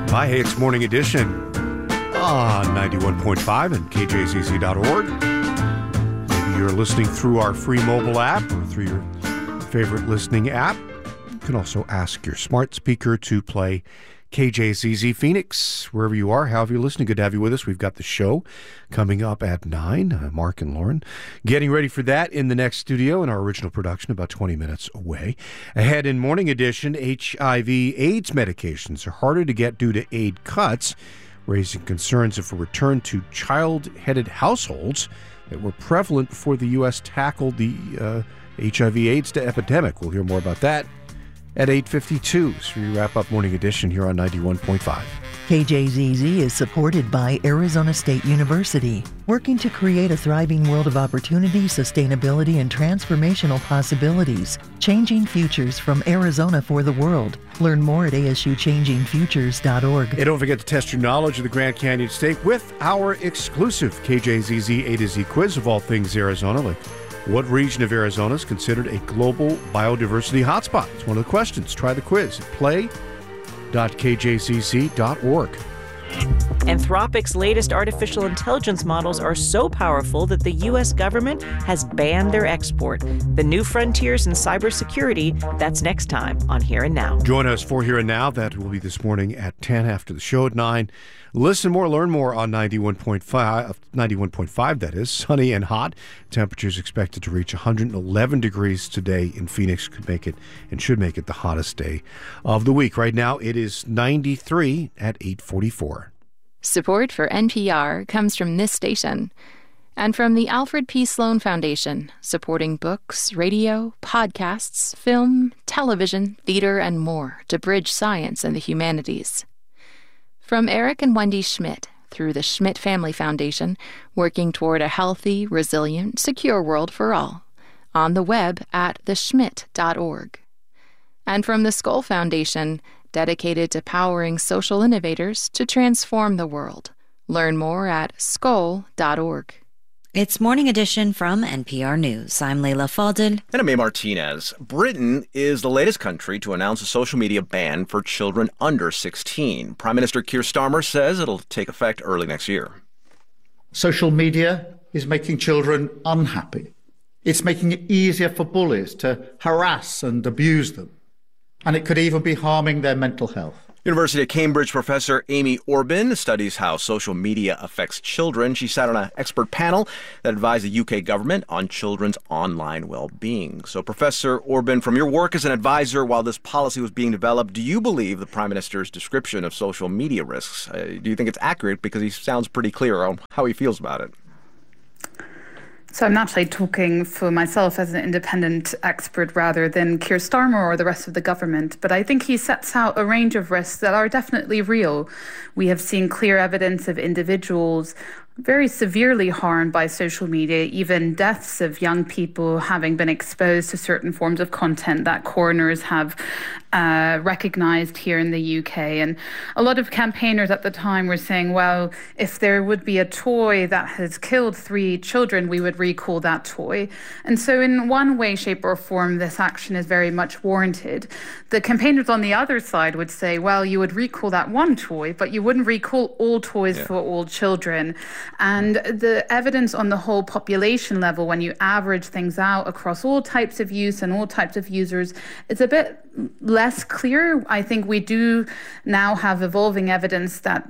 Hi, hey, it's Morning Edition on 91.5 and kjzz.org. Maybe you're listening through our free mobile app or through your favorite listening app. You can also ask your smart speaker to play KJZZ Phoenix, wherever you are, however you're listening. Good to have you with us. We've got the show coming up at 9, Mark and Lauren. Getting ready for that in the next studio in our original production, about 20 minutes away. Ahead in Morning Edition, HIV/AIDS medications are harder to get due to aid cuts, raising concerns of a return to child-headed households that were prevalent before the U.S. tackled the HIV/AIDS epidemic. We'll hear more about that at 8:52. So we wrap up Morning Edition here on 91.5. KJZZ is supported by Arizona State University, working to create a thriving world of opportunity, sustainability, and transformational possibilities. Changing futures from Arizona for the world. Learn more at asuchangingfutures.org. And don't forget to test your knowledge of the Grand Canyon State with our exclusive KJZZ A to Z quiz of all things Arizona, like what region of Arizona is considered a global biodiversity hotspot? It's one of the questions. Try the quiz at play.kjzz.org. Anthropic's latest artificial intelligence models are so powerful that the U.S. government has banned their export. The new frontiers in cybersecurity, that's next time on Here and Now. Join us for Here and Now. That will be this morning at 10 after the show at 9. Listen more, learn more on 91.5, that is. Sunny and hot. Temperatures expected to reach 111 degrees today in Phoenix. Could make it and should make it the hottest day of the week. Right now, it is 93 at 8:44. Support for NPR comes from this station and from the Alfred P. Sloan Foundation, supporting books, radio, podcasts, film, television, theater, and more to bridge science and the humanities. From Eric and Wendy Schmidt, through the Schmidt Family Foundation, working toward a healthy, resilient, secure world for all. On the web at theschmidt.org. And from the Skoll Foundation, dedicated to powering social innovators to transform the world. Learn more at skoll.org. It's Morning Edition from NPR News. I'm Leila Fadel. And I'm May Martinez. Britain is the latest country to announce a social media ban for children under 16. Prime Minister Keir Starmer says it'll take effect early next year. Social media is making children unhappy. It's making it easier for bullies to harass and abuse them. And it could even be harming their mental health. University of Cambridge professor Amy Orban studies how social media affects children. She sat on an expert panel that advised the UK government on children's online well-being. So, Professor Orban, from your work as an advisor while this policy was being developed, do you believe the Prime Minister's description of social media risks? Do you think it's accurate? Because he sounds pretty clear on how he feels about it. So I'm naturally talking for myself as an independent expert rather than Keir Starmer or the rest of the government. But I think he sets out a range of risks that are definitely real. We have seen clear evidence of individuals very severely harmed by social media, even deaths of young people having been exposed to certain forms of content that coroners have recognized here in the UK. And a lot of campaigners at the time were saying, well, if there would be a toy that has killed 3 children, we would recall that toy. And so in one way, shape or form, this action is very much warranted. The campaigners on the other side would say, well, you would recall that one toy, but you wouldn't recall all toys for all children. And the evidence on the whole population level, when you average things out across all types of use and all types of users, it's a bit less clear. I think we do now have evolving evidence that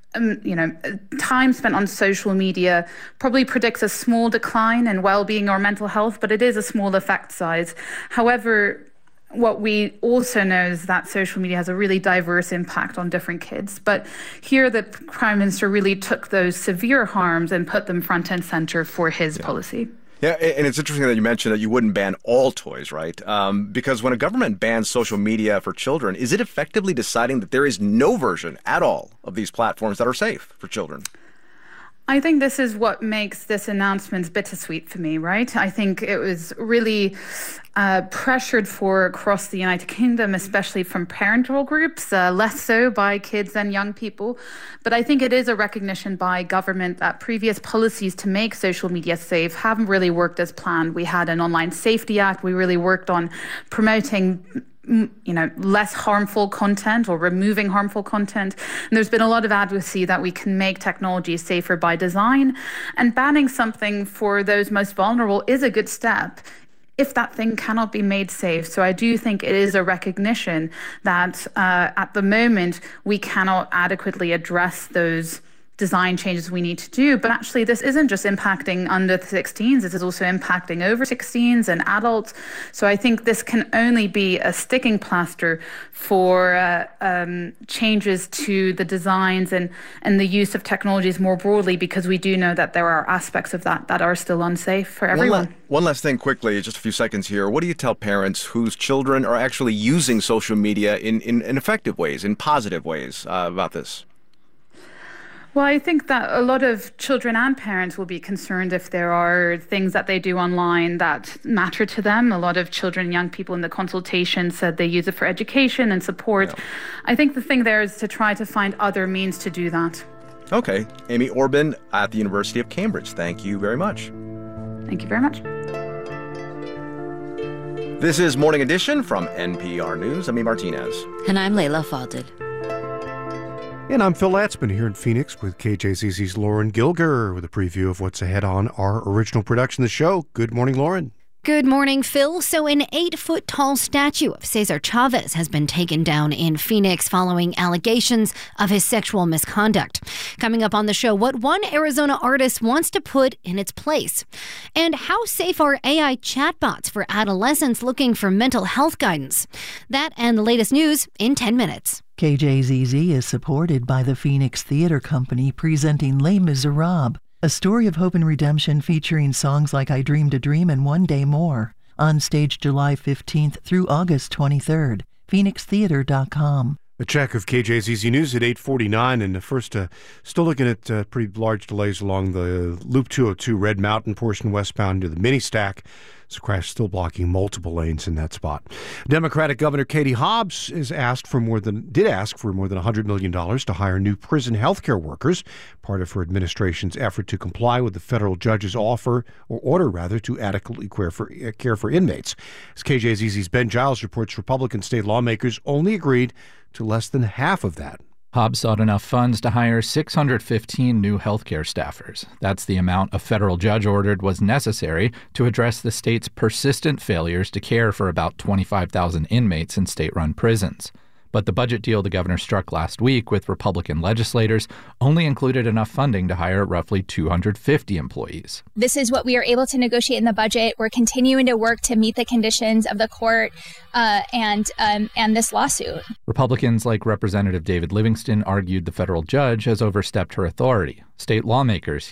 time spent on social media probably predicts a small decline in well-being or mental health, but it is a small effect size. However, what we also know is that social media has a really diverse impact on different kids. But here the Prime Minister really took those severe harms and put them front and center for his policy. Yeah, and it's interesting that you mentioned that you wouldn't ban all toys, right? Because when a government bans social media for children, is it effectively deciding that there is no version at all of these platforms that are safe for children? I think this is what makes this announcement bittersweet for me, right? I think it was really pressured for across the United Kingdom, especially from parental groups, less so by kids and young people. But I think it is a recognition by government that previous policies to make social media safe haven't really worked as planned. We had an Online Safety Act. We really worked on promoting less harmful content or removing harmful content. And there's been a lot of advocacy that we can make technology safer by design, and banning something for those most vulnerable is a good step if that thing cannot be made safe. So I do think it is a recognition that at the moment we cannot adequately address those design changes we need to do. But actually, this isn't just impacting under 16s, this is also impacting over 16s and adults. So I think this can only be a sticking plaster for changes to the designs and the use of technologies more broadly, because we do know that there are aspects of that are still unsafe for everyone. One last thing quickly, just a few seconds here. What do you tell parents whose children are actually using social media in effective ways, in positive ways about this? Well, I think that a lot of children and parents will be concerned if there are things that they do online that matter to them. A lot of children and young people in the consultation said they use it for education and support. Yeah. I think the thing there is to try to find other means to do that. Okay. Amy Orben at the University of Cambridge. Thank you very much. Thank you very much. This is Morning Edition from NPR News. I'm E. Martinez. And I'm Leila Fadel. And I'm Phil Latzman here in Phoenix with KJZZ's Lauren Gilger with a preview of what's ahead on our original production of the show. Good morning, Lauren. Good morning, Phil. So an 8-foot-tall statue of Cesar Chavez has been taken down in Phoenix following allegations of his sexual misconduct. Coming up on the show, what one Arizona artist wants to put in its place. And how safe are AI chatbots for adolescents looking for mental health guidance? That and the latest news in 10 minutes. KJZZ is supported by the Phoenix Theater Company presenting Les Miserables, a story of hope and redemption featuring songs like I Dreamed a Dream and One Day More. On stage July 15th through August 23rd. PhoenixTheater.com. A check of KJZZ News at 8:49, and first, still looking at pretty large delays along the Loop 202 Red Mountain portion westbound to the mini stack. It's a crash still blocking multiple lanes in that spot. Democratic Governor Katie Hobbs did ask for more than $100 million to hire new prison health care workers, part of her administration's effort to comply with the federal judge's order to adequately care for inmates. As KJZZ's Ben Giles reports, Republican state lawmakers only agreed to less than half of that. Hobbs sought enough funds to hire 615 new healthcare staffers. That's the amount a federal judge ordered was necessary to address the state's persistent failures to care for about 25,000 inmates in state-run prisons. But the budget deal the governor struck last week with Republican legislators only included enough funding to hire roughly 250 employees. This is what we are able to negotiate in the budget. We're continuing to work to meet the conditions of the court and this lawsuit. Republicans like Representative David Livingston argued the federal judge has overstepped her authority. State lawmakers,